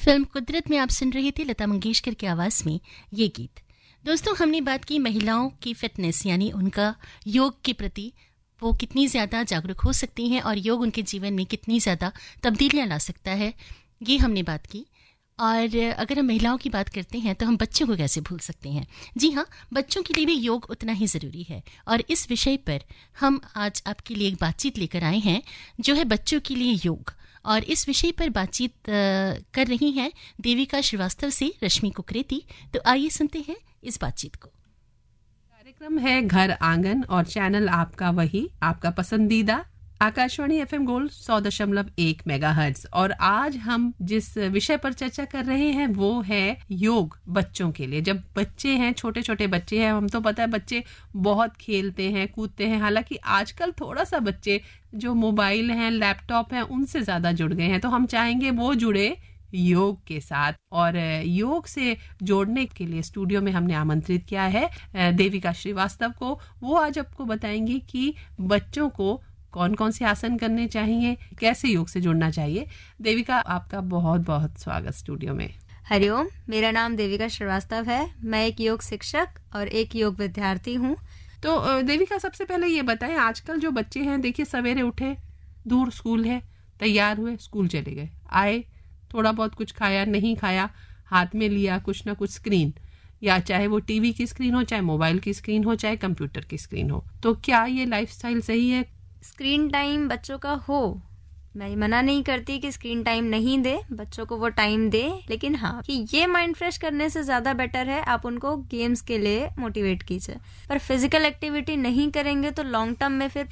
Film कुदरत में आप सुन रहे थे लता मंगेशकर की आवाज़ में ये गीत। दोस्तों, हमने बात की महिलाओं की फिटनेस यानी उनका योग के प्रति वो कितनी ज़्यादा जागरूक हो सकती हैं और योग उनके जीवन में कितनी ज़्यादा तब्दीलियाँ ला सकता है, ये हमने बात की। और अगर हम महिलाओं की बात करते हैं तो हम बच्चों को कैसे भूल सकते हैं। जी हाँ, बच्चों के लिए भी योग उतना ही ज़रूरी है और इस विषय पर हम आज आपके लिए एक बातचीत लेकर आए हैं जो है बच्चों के लिए योग। और इस विषय पर बातचीत कर रही हैं देविका श्रीवास्तव से रश्मि कुकरेती। तो आइए सुनते हैं इस बातचीत को। कार्यक्रम है घर आंगन और चैनल आपका वही, आपका पसंदीदा आकाशवाणी FM गोल्ड 100.1 मेगाहर्ट्ज। और आज हम जिस विषय पर चर्चा कर रहे हैं वो है योग बच्चों के लिए। जब बच्चे हैं, छोटे छोटे बच्चे हैं, हम तो पता है बच्चे बहुत खेलते हैं, कूदते हैं। हालांकि आजकल थोड़ा सा बच्चे जो मोबाइल हैं, लैपटॉप हैं, उनसे ज्यादा जुड़ गए हैं, तो हम चाहेंगे वो जुड़े योग के साथ। और योग से जोड़ने के लिए स्टूडियो में हमने आमंत्रित किया है देविका श्रीवास्तव को। वो आज आपको बताएंगी कि बच्चों को कौन कौन से आसन करने चाहिए, कैसे योग से जुड़ना चाहिए। देविका, आपका बहुत बहुत स्वागत स्टूडियो में। हरिओम, मेरा नाम देविका श्रीवास्तव है। मैं एक योग शिक्षक और एक योग विद्यार्थी हूँ। तो देविका, सबसे पहले ये बताएं, आजकल जो बच्चे हैं, देखिए सवेरे उठे, दूर स्कूल है, तैयार हुए, स्कूल चले गए, आए, थोड़ा बहुत कुछ खाया, नहीं खाया, हाथ में लिया कुछ ना कुछ स्क्रीन, या चाहे वो टीवी की स्क्रीन हो, चाहे मोबाइल की स्क्रीन हो, चाहे कंप्यूटर की स्क्रीन हो। तो क्या ये लाइफस्टाइल सही है? स्क्रीन टाइम बच्चों का हो, मैं मना नहीं करती कि स्क्रीन टाइम नहीं दे, बच्चों को वो टाइम दे, लेकिन हाँ कि ये माइंड फ्रेश करने से ज्यादा बेटर है आप उनको गेम्स के लिए मोटिवेट कीजिए। पर फिजिकल एक्टिविटी नहीं करेंगे तो लॉन्ग टर्म में फिर